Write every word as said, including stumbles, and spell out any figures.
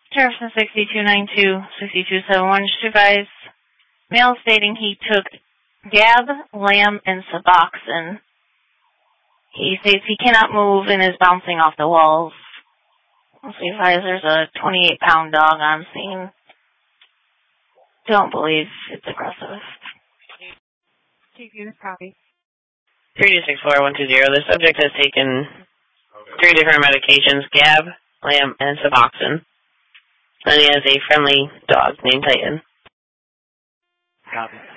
Jefferson sixty-two ninety-two, sixty-two seventy-one should advise male stating he took Gab, Lamb, and Suboxone. He states he cannot move and is bouncing off the walls. Also advise there's a twenty-eight pound dog on scene. Don't believe it's aggressive. Chief Unit copy. three two six four one two zero. The subject has taken three different medications, Gab, Lamb, and Suboxone. And he has a friendly dog named Titan. Copy.